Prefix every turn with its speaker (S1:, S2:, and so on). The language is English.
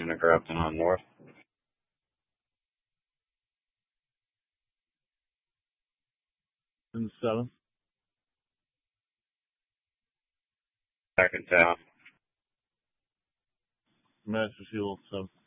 S1: Grafton on North.
S2: In the 7th.
S1: Back in town.
S2: Master Seal 7th.